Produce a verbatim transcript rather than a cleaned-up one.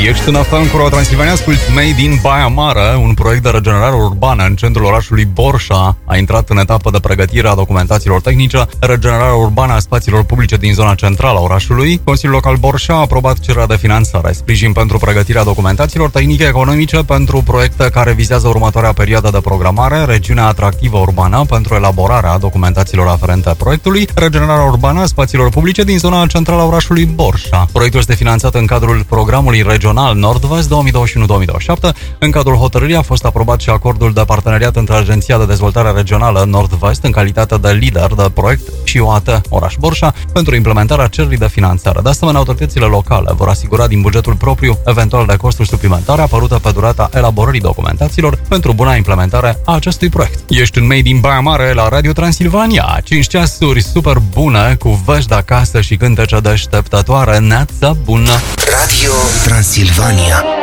Ești în F M cu Ro Transilvania, ascult Made in Baia Mare, un proiect de regenerare urbană în centrul orașului Borșa. A intrat în etapă de pregătire a documentațiilor tehnice, regenerarea urbană a spațiilor publice din zona centrală a orașului. Consiliul Local Borșa a aprobat cererea de finanțare, sprijin pentru pregătirea documentațiilor tehnice economice pentru proiecte care vizează următoarea perioadă de programare, regiunea atractivă urbană pentru elaborarea documentațiilor aferente proiectului, regenerarea urbană a spațiilor publice din zona centrală a orașului Borșa. Proiectul este finanțat în cadrul programului regional Nord-Vest două mii douăzeci și unu două mii douăzeci și șapte. În cadrul hotărârii a fost aprobat și acordul de parteneriat între Agenția de Dezvoltare Regională Nord-Vest în calitate de lider de proiect și O A T Oraș Borșa pentru implementarea cererii de finanțare. De asemenea, autoritățile locale vor asigura din bugetul propriu eventual de costuri suplimentare apărute pe durata elaborării documentațiilor pentru buna implementare a acestui proiect. Ești în Made in Baia Mare la Radio Transilvania. cinci ceasuri super bune cu vești de acasă și cântece deșteptătoare. Neața bună! Radio Transilvania.